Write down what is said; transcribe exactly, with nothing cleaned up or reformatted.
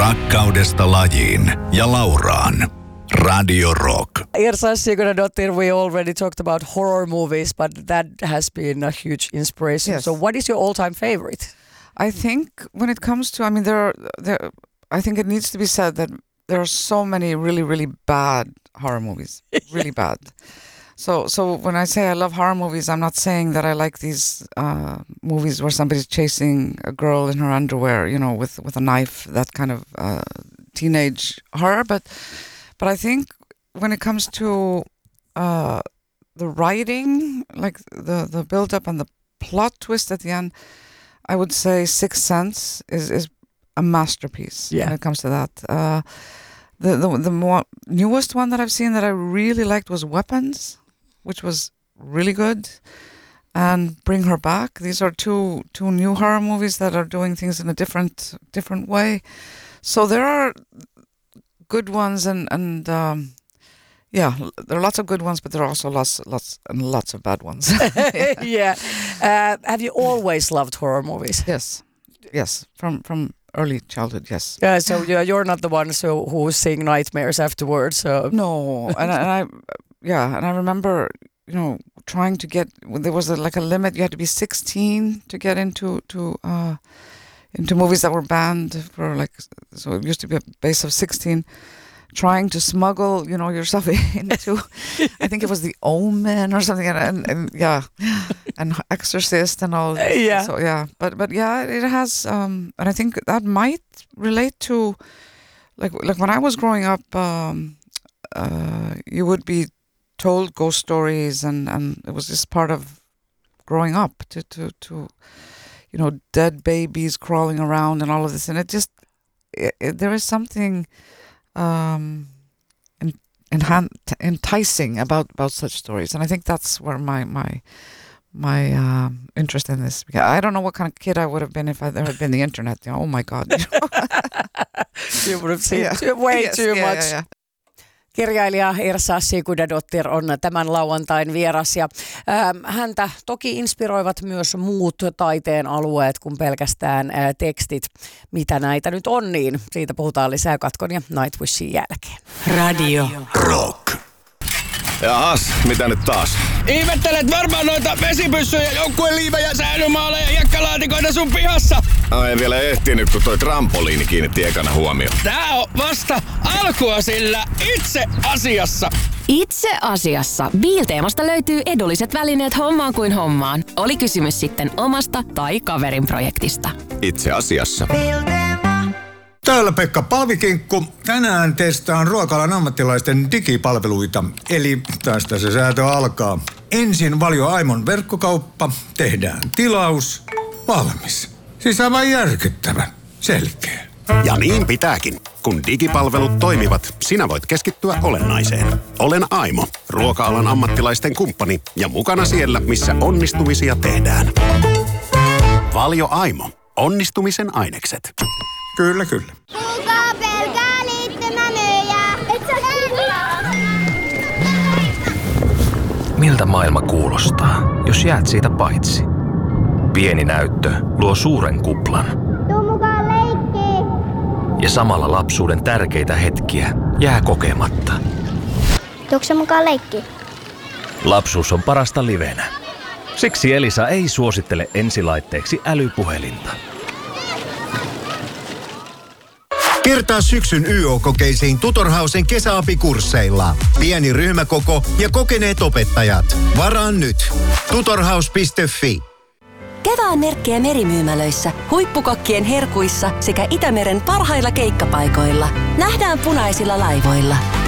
Rakkaudesta lajiin ja Lauraan. Radio Rock. Irsa Sigurdadottir, we already talked about horror movies, but that has been a huge inspiration. Yes. So what is your all-time favorite? I think when it comes to, I mean, there are, there, I think it needs to be said that there are so many really, really bad horror movies. Really bad. So so when I say I love horror movies, I'm not saying that I like these uh, movies where somebody's chasing a girl in her underwear, you know, with, with a knife, that kind of uh, teenage horror. But but I think when it comes to uh, the writing, like the, the build-up and the plot twist at the end, I would say Sixth Sense is, is a masterpiece Yeah. when it comes to that. Uh, the, the the more newest one that I've seen that I really liked was Weapons, which was really good, and Bring Her Back. These are two two new horror movies that are doing things in a different different way. So there are good ones, and and um, yeah, there are lots of good ones, but there are also lots lots and lots of bad ones. yeah. yeah. Uh, have you always loved horror movies? Yes, yes, from from early childhood. Yes. Yeah. So you're you're not the ones who who sing nightmares afterwards. So No, and, I- and I, yeah, and I remember, you know, trying to get. There was a, like a limit. You had to be sixteen to get into to uh, into movies that were banned for like. So it used to be a base of sixteen. Trying to smuggle, you know, yourself into. I think it was The Omen or something, and, and, and yeah, and Exorcist and all. This. Yeah. So yeah, but but yeah, it has, um, and I think that might relate to, like like when I was growing up, um, uh, you would be told ghost stories, and, and it was just part of growing up to, to, to, you know, dead babies crawling around and all of this. And it just, it, it, there is something um, in, enhan- enticing about, about such stories. And I think that's where my, my, my um, interest in this, because I don't know what kind of kid I would have been if there had been the internet. You know, oh my God. you would have seen Yeah. too, way Yes, too yeah, much. yeah, yeah. Kirjailija Irsa Sigurdadottir on tämän lauantain vieras ja ähm, häntä toki inspiroivat myös muut taiteen alueet kuin pelkästään äh, tekstit. Mitä näitä nyt on, niin siitä puhutaan lisää Katkon ja Nightwishin jälkeen. Radio Rock. Jahas, mitä nyt taas? Ihmettelet varmaan noita vesipyssyjä, joukkueen liivejä, säilymaaleja ja hiekkalaatikoita sun pihassa. No, en vielä ehtinyt, kun toi trampoliini kiinnitti ekana huomioon. Tää on vasta alkua sillä itse asiassa. Itse asiassa Biilteemasta löytyy edulliset välineet hommaan kuin hommaan. Oli kysymys sitten omasta tai kaverin projektista. Itse asiassa. Täällä Pekka Paavikinkku. Tänään testaan ruoka-alan ammattilaisten digipalveluita. Eli tästä se säätö alkaa. Ensin Valio Aimon verkkokauppa. Tehdään tilaus. Valmis. Siis aivan järkyttävän. Selkeä. Ja niin pitääkin. Kun digipalvelut toimivat, sinä voit keskittyä olennaiseen. Olen Aimo, ruoka-alan ammattilaisten kumppani ja mukana siellä, missä onnistumisia tehdään. Valio Aimo. Onnistumisen ainekset. Kyllä, kyllä. Kuka pelkää liittymänöjä? Et sä Miltä maailma kuulostaa, jos jäät siitä paitsi? Pieni näyttö luo suuren kuplan. Tuu mukaan leikkiin. Ja samalla lapsuuden tärkeitä hetkiä jää kokematta. Tuutko sä mukaan leikkiin? Lapsuus on parasta livenä. Siksi Elisa ei suosittele ensilaitteeksi älypuhelinta. Kertaa syksyn Y O-kokeisiin Tutorhausen kesäapikursseilla. Pieni ryhmäkoko ja kokeneet opettajat. Varaa nyt. tutorhaus piste fi. Kevään merkkejä merimyymälöissä, huippukokkien herkuissa sekä Itämeren parhailla keikkapaikoilla. Nähdään punaisilla laivoilla.